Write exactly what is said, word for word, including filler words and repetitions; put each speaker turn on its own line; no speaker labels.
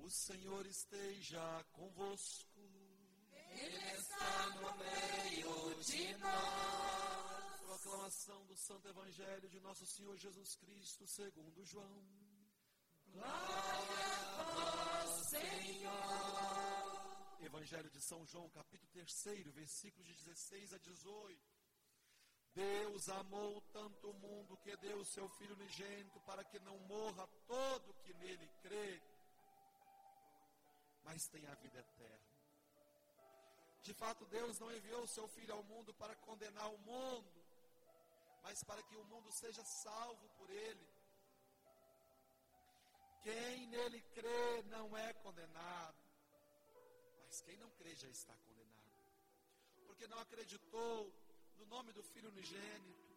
O Senhor esteja convosco.
Ele está no meio de nós.
Proclamação do Santo Evangelho de Nosso Senhor Jesus Cristo, segundo João.
Glória a vós, Senhor.
Evangelho de São João, capítulo três, versículos de dezesseis a dezoito. Deus amou tanto o mundo que deu o seu Filho unigênito para que não morra todo que nele crê, mas tenha a vida eterna. De fato, Deus não enviou o seu Filho ao mundo para condenar o mundo, mas para que o mundo seja salvo por ele. Quem nele crê não é condenado, mas quem não crê já está condenado, porque não acreditou no nome do Filho unigênito.